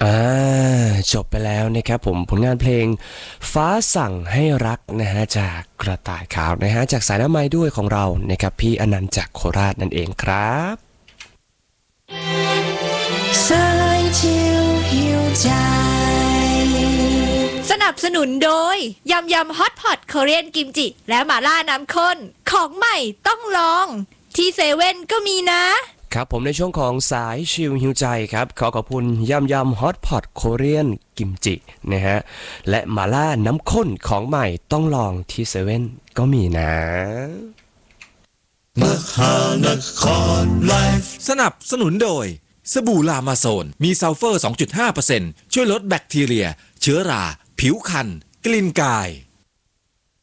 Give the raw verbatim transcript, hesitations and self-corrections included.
อ่าจบไปแล้วนะครับผมผลงานเพลงฟ้าสั่งให้รักนะฮะจากกระต่ายขาวนะฮะจากสายน้ำไม้ด้วยของเรานะครับพี่อนันต์จากโคราชนั่นเองครับสายเที่ยวหิวใจสนับสนุนโดยยำยำฮอตพอตคอเรียนกิมจิและหม่าล่าน้ำข้นของใหม่ต้องลองที่เซเว่นก็มีนะครับผมในช่วงของสายชิลหิวใจครับขอขอบคุณยำยำฮอตพอตโคเรียนกิมจินะฮะและมาล่าน้ำข้นของใหม่ต้องลองที่เซเว่นก็มีนะมหานครไลฟ์สนับสนุนโดยสบู่ลามาโซนมีซัลเฟอร์ สองจุดห้าเปอร์เซ็นต์ ช่วยลดแบคทีเรียเชื้อราผิวคันกลิ่นกาย